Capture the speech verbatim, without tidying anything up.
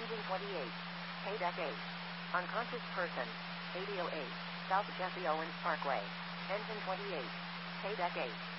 Engine twenty-eight. Paydeck eight. Unconscious person. eighty oh eight. South Jesse Owens Parkway. Engine twenty-eight. Paydeck eight.